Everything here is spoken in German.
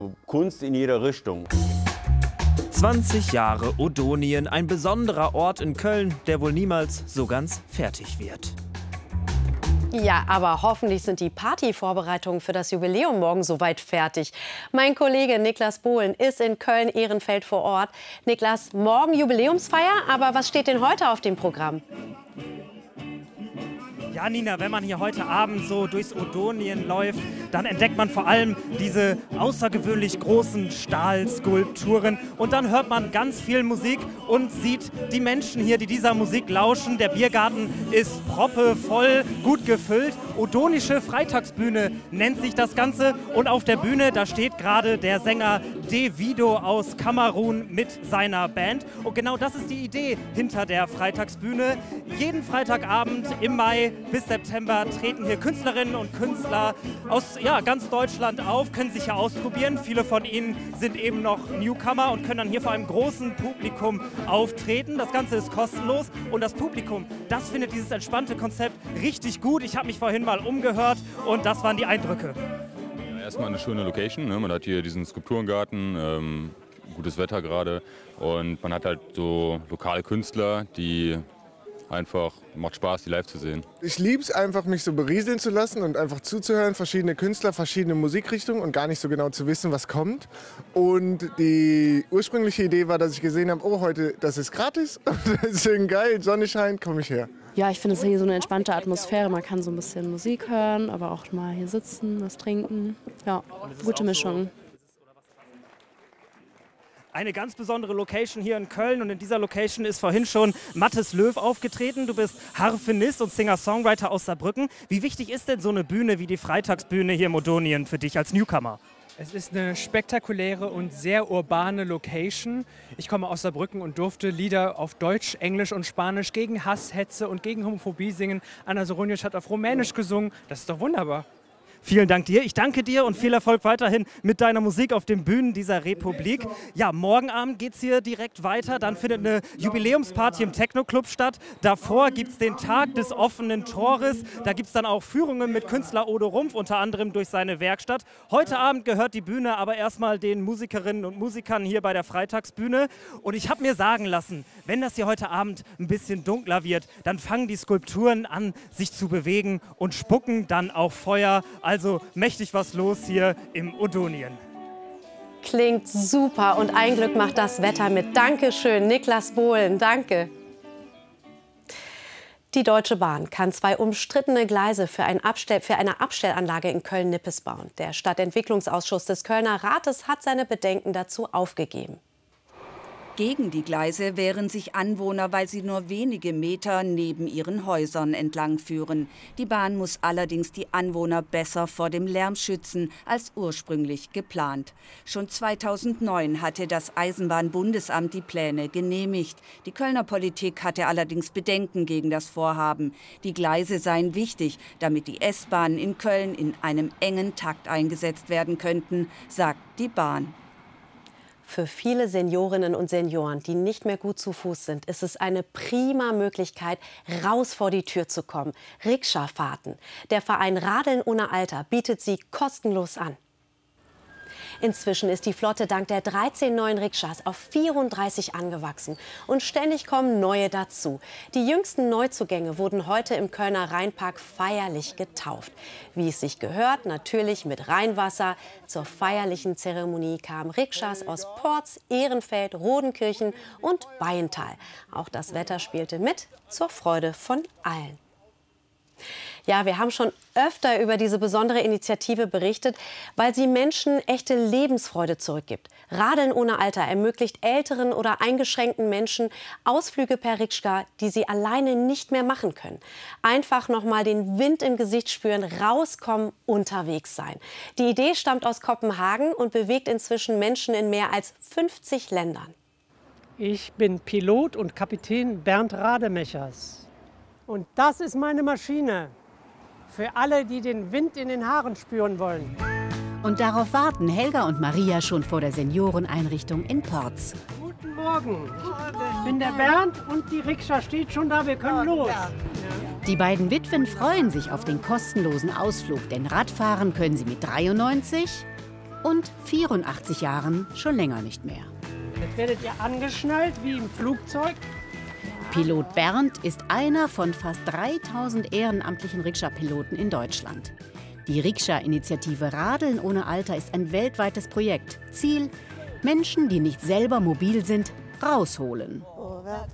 Kunst in jeder Richtung. 20 Jahre Odonien, ein besonderer Ort in Köln, der wohl niemals so ganz fertig wird. Ja, aber hoffentlich sind die Partyvorbereitungen für das Jubiläum morgen soweit fertig. Mein Kollege Niklas Bohlen ist in Köln-Ehrenfeld vor Ort. Niklas, morgen Jubiläumsfeier, aber was steht denn heute auf dem Programm? Ja, Nina, wenn man hier heute Abend so durchs Odonien läuft, dann entdeckt man vor allem diese außergewöhnlich großen Stahlskulpturen. Und dann hört man ganz viel Musik und sieht die Menschen hier, die dieser Musik lauschen. Der Biergarten ist proppevoll, gut gefüllt. Odonische Freitagsbühne nennt sich das Ganze. Und auf der Bühne, da steht gerade der Sänger Davido aus Kamerun mit seiner Band. Und genau das ist die Idee hinter der Freitagsbühne. Jeden Freitagabend im Mai bis September treten hier Künstlerinnen und Künstler aus ganz Deutschland auf, können sich ja ausprobieren. Viele von ihnen sind eben noch Newcomer und können dann hier vor einem großen Publikum auftreten. Das Ganze ist kostenlos und das Publikum, das findet dieses entspannte Konzept richtig gut. Ich habe mich vorhin mal umgehört und das waren die Eindrücke. Ja, erstmal eine schöne Location, ne? Man hat hier diesen Skulpturengarten, gutes Wetter gerade und man hat halt so lokale Künstler, die einfach, macht Spaß, die live zu sehen. Ich liebe es einfach, mich so berieseln zu lassen und einfach zuzuhören, verschiedene Künstler, verschiedene Musikrichtungen und gar nicht so genau zu wissen, was kommt. Und die ursprüngliche Idee war, dass ich gesehen habe, oh, heute, das ist gratis, deswegen geil, Sonne scheint, komme ich her. Ja, ich finde es hier so eine entspannte Atmosphäre. Man kann so ein bisschen Musik hören, aber auch mal hier sitzen, was trinken. Ja, gute Mischung. Eine ganz besondere Location hier in Köln und in dieser Location ist vorhin schon Mathis Löw aufgetreten. Du bist Harfenist und Singer-Songwriter aus Saarbrücken. Wie wichtig ist denn so eine Bühne wie die Freitagsbühne hier im Odonien für dich als Newcomer? Es ist eine spektakuläre und sehr urbane Location. Ich komme aus Saarbrücken und durfte Lieder auf Deutsch, Englisch und Spanisch gegen Hass, Hetze und gegen Homophobie singen. Anna Soronic hat auf Rumänisch gesungen. Das ist doch wunderbar. Vielen Dank dir. Ich danke dir und viel Erfolg weiterhin mit deiner Musik auf den Bühnen dieser Republik. Ja, morgen Abend geht es hier direkt weiter. Dann findet eine Jubiläumsparty im Techno-Club statt. Davor gibt es den Tag des offenen Tores. Da gibt es dann auch Führungen mit Künstler Odo Rumpf, unter anderem durch seine Werkstatt. Heute Abend gehört die Bühne aber erstmal den Musikerinnen und Musikern hier bei der Freitagsbühne. Und ich habe mir sagen lassen, wenn das hier heute Abend ein bisschen dunkler wird, dann fangen die Skulpturen an, sich zu bewegen und spucken dann auch Feuer. Also mächtig was los hier im Odonien. Klingt super und ein Glück macht das Wetter mit. Dankeschön, Niklas Bohlen, danke. Die Deutsche Bahn kann 2 umstrittene Gleise für eine Abstellanlage in Köln-Nippes bauen. Der Stadtentwicklungsausschuss des Kölner Rates hat seine Bedenken dazu aufgegeben. Gegen die Gleise wehren sich Anwohner, weil sie nur wenige Meter neben ihren Häusern entlang führen. Die Bahn muss allerdings die Anwohner besser vor dem Lärm schützen als ursprünglich geplant. Schon 2009 hatte das Eisenbahnbundesamt die Pläne genehmigt. Die Kölner Politik hatte allerdings Bedenken gegen das Vorhaben. Die Gleise seien wichtig, damit die S-Bahnen in Köln in einem engen Takt eingesetzt werden könnten, sagt die Bahn. Für viele Seniorinnen und Senioren, die nicht mehr gut zu Fuß sind, ist es eine prima Möglichkeit, raus vor die Tür zu kommen. Rikscha-Fahrten. Der Verein Radeln ohne Alter bietet sie kostenlos an. Inzwischen ist die Flotte dank der 13 neuen Rikschas auf 34 angewachsen. Und ständig kommen neue dazu. Die jüngsten Neuzugänge wurden heute im Kölner Rheinpark feierlich getauft. Wie es sich gehört, natürlich mit Rheinwasser. Zur feierlichen Zeremonie kamen Rikschas aus Porz, Ehrenfeld, Rodenkirchen und Bayental. Auch das Wetter spielte mit, zur Freude von allen. Ja, wir haben schon öfter über diese besondere Initiative berichtet, weil sie Menschen echte Lebensfreude zurückgibt. Radeln ohne Alter ermöglicht älteren oder eingeschränkten Menschen Ausflüge per Rikschka, die sie alleine nicht mehr machen können. Einfach noch mal den Wind im Gesicht spüren, rauskommen, unterwegs sein. Die Idee stammt aus Kopenhagen und bewegt inzwischen Menschen in mehr als 50 Ländern. Ich bin Pilot und Kapitän Bernd Rademechers. Und das ist meine Maschine. Für alle, die den Wind in den Haaren spüren wollen. Und darauf warten Helga und Maria schon vor der Senioreneinrichtung in Porz. Guten Morgen. Ich bin der Bernd und die Rikscha steht schon da. Wir können los. Die beiden Witwen freuen sich auf den kostenlosen Ausflug, denn Radfahren können sie mit 93 und 84 Jahren schon länger nicht mehr. Jetzt werdet ihr angeschnallt wie im Flugzeug. Pilot Bernd ist einer von fast 3000 ehrenamtlichen Rikscha-Piloten in Deutschland. Die Rikscha-Initiative Radeln ohne Alter ist ein weltweites Projekt. Ziel: Menschen, die nicht selber mobil sind, rausholen.